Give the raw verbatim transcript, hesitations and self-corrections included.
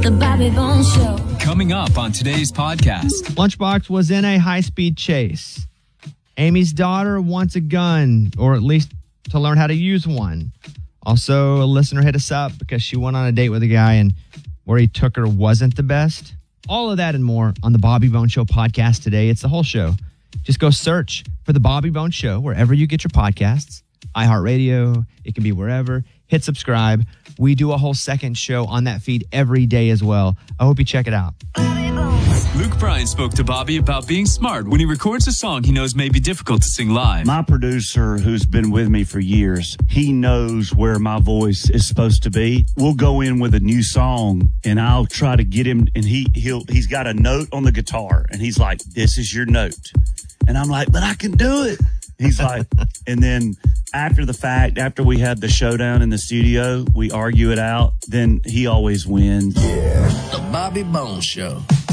The Bobby Bones Show. Coming up on today's podcast. Lunchbox was in a high-speed chase. Amy's daughter wants a gun, or at least to learn how to use one. Also, a listener hit us up because she went on a date with a guy and where he took her wasn't the best. All of that and more on the Bobby Bones Show podcast today. It's the whole show. Just go search for the Bobby Bones Show wherever you get your podcasts. iHeartRadio, it can be wherever. Hit subscribe. We do a whole second show on that feed every day as well. I hope you check it out. Luke Bryan spoke to Bobby about being smart when he records a song he knows may be difficult to sing live. My producer, who's been with me for years, he knows where my voice is supposed to be. We'll go in with a new song, and I'll try to get him, and he, he'll, he's got a note on the guitar, and he's like, this is your note. And I'm like, but I can do it. He's like, and then after the fact, after we have the showdown in the studio, we argue it out, then he always wins. Yeah. The Bobby Bones Show.